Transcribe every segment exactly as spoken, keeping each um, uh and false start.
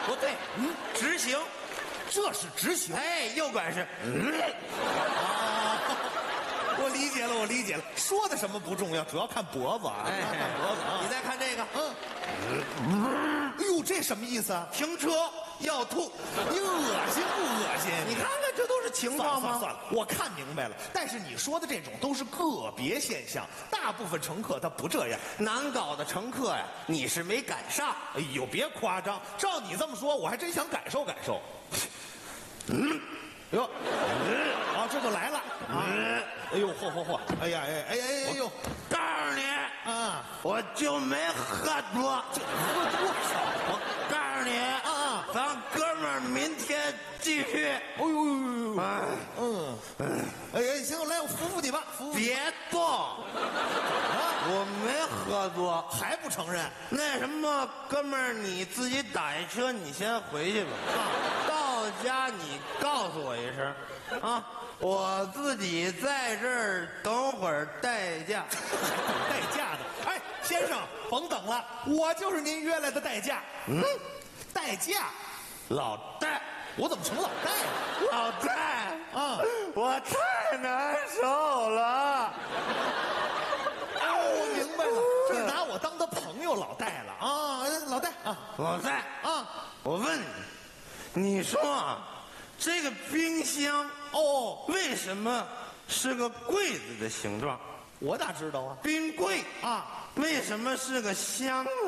不对，嗯，直行， 这是直行。 哎，右拐是，嗯， 啊，我理解了，我理解了。说的什么不重要，主要看脖子啊， 哎， 看脖子啊。 你再看这个， 嗯，哎呦，这什么意思啊？ 停车要吐， 你恶心不恶心？ 你看看这都是情算了况吗？ 算了算了，我看明白了。但是你说的这种都是个别现象，大部分乘客他不这样。 难搞的乘客呀，你是没赶上。 哎呦，别夸张！照你这么说，我还真想感受感受。 嗯， 哟，啊，这就来了啊！哎呦，嚯嚯嚯！哎呀，哎哎哎哎呦！ 告诉你啊， 我就没喝多， 这喝多少？ 我告诉你啊， 咱哥们儿明天继续。 哎呦呦呦呦！ 哎， 嗯，哎哎，行，来，我扶扶你吧，扶扶你。 别动！我没喝多， 还不承认？ 那什么，哥们儿，你自己打一车，你先回去吧。啊，到家你告诉我一声，啊，我自己在这儿等会儿代驾。 代驾的，哎，先生，甭等了，我就是您约来的代驾。 嗯， 代驾， 老戴， 我怎么成老代了？ 老戴啊， 我太难受了。 哦，我明白了，这是拿我当他朋友老戴了啊，老戴啊， 老戴啊， 我问你，你说啊，这个冰箱哦， 为什么是个柜子的形状？ 我哪知道啊？ 冰柜啊， 为什么是个箱呢？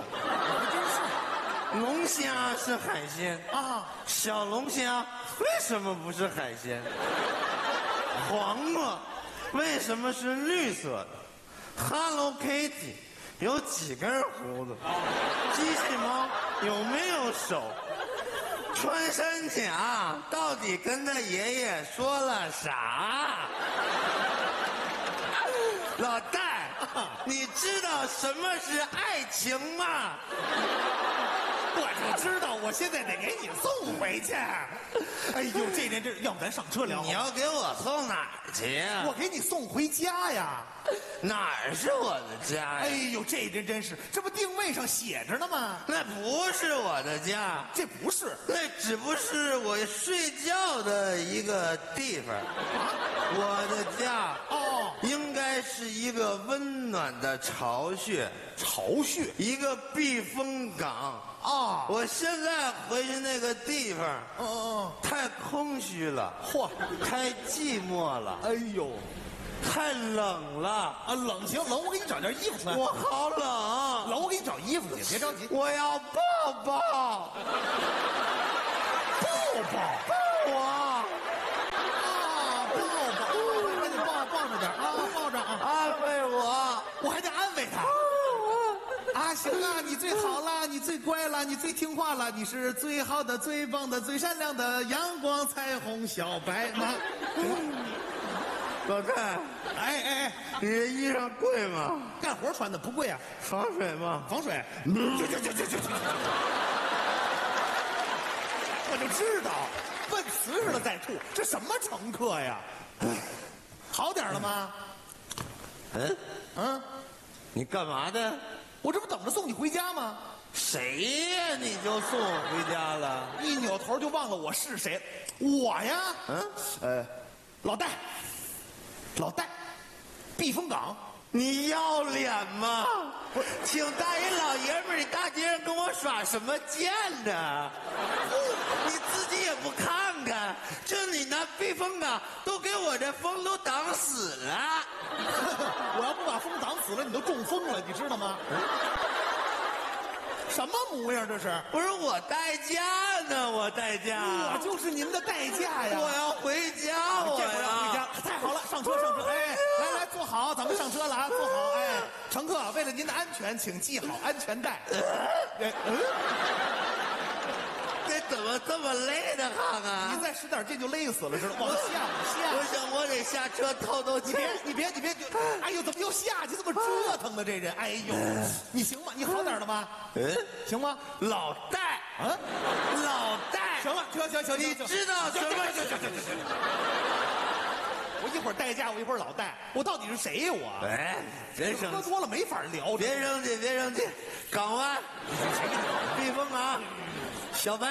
龙虾是海鲜啊， 小龙虾为什么不是海鲜？黄瓜为什么是绿色的？Hello Kitty 有几根胡子？机器猫有没有手？穿山甲到底跟他爷爷说了啥？老戴，你知道什么是爱情吗？ 我就知道，我现在得给你送回去。哎呦，这人这，要不咱上车聊？ 你要给我送哪儿去呀？ 我给你送回家呀。 哪儿是我的家呀？ 哎呦，这人真是，这不定位上写着呢吗？ 那不是我的家， 这不是， 那只不是我睡觉的一个地方。我的家哦， 应该是一个温暖的巢穴， 巢穴一个避风港啊。 我现在回去那个地方， 嗯嗯， 太空虚了， 嚯， 太寂寞了， 哎呦， 太冷了啊，冷行冷，我给你找件衣服穿。 我好冷， 冷，我给你找衣服去，别着急。 我要抱抱， 抱抱抱我。 啊，抱抱，赶紧抱抱着点啊，抱着啊， 安慰我， 我还得安慰他。啊，行啊，你最好了，你最乖了，你最听话了，你是最好的、最棒的、最善良的阳光彩虹小白马。 老戴， 哎哎哎， 你这衣裳贵吗？ 干活穿的不贵啊， 防水吗？ 防水。去去去去去去！我就知道，问瓷实了再吐，这什么乘客呀？好点了吗？ 嗯嗯， 你干嘛的？ 我这不等着送你回家吗？ 谁呀？你就送我回家了？ 一扭头就忘了我是谁，我呀， 嗯， 呃，老戴，老戴，避风港。 你要脸吗？请大爷老爷们儿，你大街上跟我耍什么贱呢？你自己也不看看，这你那避风港都给我这风都挡死了。 我要不把风挡死了，你都中风了，你知道吗？什么模样这是？ 不是我代驾呢，我代驾， 我就是您的代驾呀！ 我要回家，我这会儿要回家呀。， 太好了，上车上车，哎，来来坐好，咱们上车了啊，坐好，哎，乘客，为了您的安全，请系好安全带。哎嗯， 这怎么这么累的慌啊？ 你再使点劲就勒死了似的，往下往我下。 想我得下车透透气。 你别你别你别，哎呦，怎么又下去？这么折腾呢？这人，哎呦，你行吗？你好点了吗？ 嗯， 行吗？ 老戴， 啊， 老戴， 行了，行行行， 你行知道什么行行行行行。我一会儿代驾，我一会儿老戴，我到底是谁呀？我哎，别生气， 喝多了没法聊。 别生气，别生气。港湾，避风港，小白。